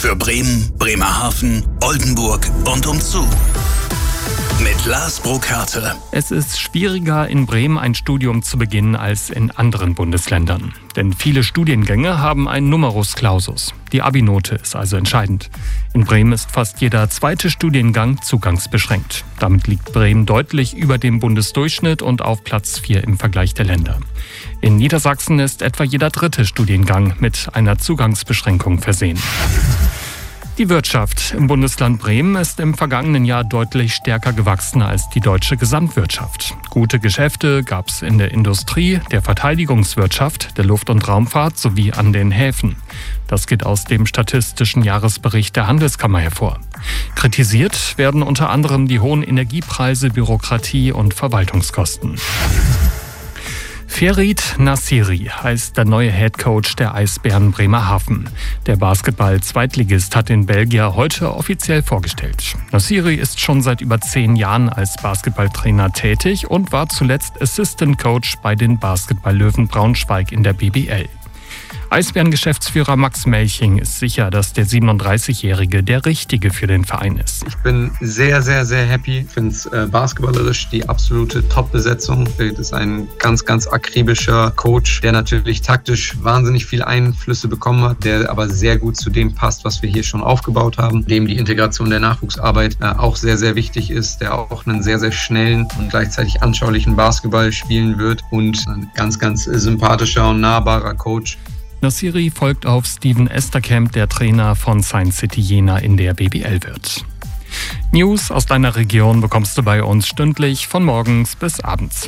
Für Bremen, Bremerhaven, Oldenburg und umzu. Mit Lars Brokarte. Es ist schwieriger, in Bremen ein Studium zu beginnen als in anderen Bundesländern. Denn viele Studiengänge haben einen Numerus Clausus. Die Abi-Note ist also entscheidend. In Bremen ist fast jeder zweite Studiengang zugangsbeschränkt. Damit liegt Bremen deutlich über dem Bundesdurchschnitt und auf Platz 4 im Vergleich der Länder. In Niedersachsen ist etwa jeder dritte Studiengang mit einer Zugangsbeschränkung versehen. Die Wirtschaft im Bundesland Bremen ist im vergangenen Jahr deutlich stärker gewachsen als die deutsche Gesamtwirtschaft. Gute Geschäfte gab es in der Industrie, der Verteidigungswirtschaft, der Luft- und Raumfahrt sowie an den Häfen. Das geht aus dem statistischen Jahresbericht der Handelskammer hervor. Kritisiert werden unter anderem die hohen Energiepreise, Bürokratie und Verwaltungskosten. Ferit Nassiri heißt der neue Headcoach der Eisbären Bremerhaven. Der Basketball-Zweitligist hat den Belgier heute offiziell vorgestellt. Nassiri ist schon seit über 10 Jahren als Basketballtrainer tätig und war zuletzt Assistant Coach bei den Basketball-Löwen Braunschweig in der BBL. Eisbären-Geschäftsführer Max Melching ist sicher, dass der 37-Jährige der Richtige für den Verein ist. Ich bin sehr, sehr, sehr happy. Ich finde es basketballerisch die absolute Top-Besetzung. Das ist ein ganz, ganz akribischer Coach, der natürlich taktisch wahnsinnig viele Einflüsse bekommen hat, der aber sehr gut zu dem passt, was wir hier schon aufgebaut haben, dem die Integration der Nachwuchsarbeit auch sehr, sehr wichtig ist, der auch einen sehr, sehr schnellen und gleichzeitig anschaulichen Basketball spielen wird und ein ganz, ganz sympathischer und nahbarer Coach. Nassiri folgt auf Steven Esterkamp, der Trainer von Science City Jena in der BBL wird. News aus deiner Region bekommst du bei uns stündlich von morgens bis abends.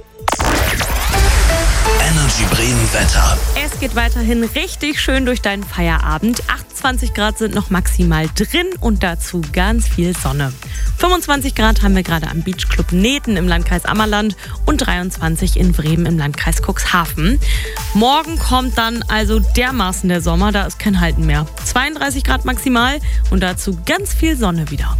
Energy Bremen Wetter. Es geht weiterhin richtig schön durch deinen Feierabend. 28 Grad sind noch maximal drin und dazu ganz viel Sonne. 25 Grad haben wir gerade am Beachclub Neten im Landkreis Ammerland und 23 in Bremen im Landkreis Cuxhaven. Morgen kommt dann also dermaßen der Sommer, da ist kein Halten mehr. 32 Grad maximal und dazu ganz viel Sonne wieder.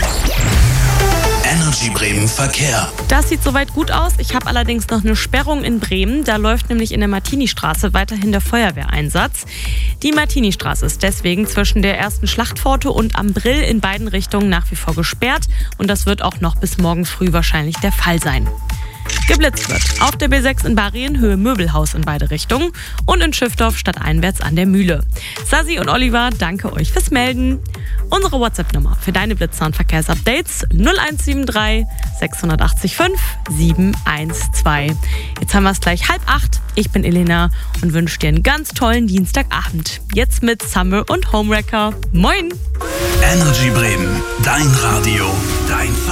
Energy Bremen Verkehr. Das sieht soweit gut aus. Ich habe allerdings noch eine Sperrung in Bremen. Da läuft nämlich in der Martini-Straße weiterhin der Feuerwehreinsatz. Die Martini-Straße ist deswegen zwischen der ersten Schlachtpforte und am Brill in beiden Richtungen nach wie vor gesperrt. Und das wird auch noch bis morgen früh wahrscheinlich der Fall sein. Geblitzt wird auf der B6 in Barrien, Höhe Möbelhaus in beide Richtungen und in Schiffdorf stadteinwärts an der Mühle. Sassi und Oliver, danke euch fürs Melden. Unsere WhatsApp-Nummer für deine Blitzer- und Verkehrsupdates 0173 680 5 712. Jetzt haben wir es gleich 7:30. Ich bin Elena und wünsche dir einen ganz tollen Dienstagabend. Jetzt mit Summer und Homewrecker. Moin! Energy Bremen, dein Radio, dein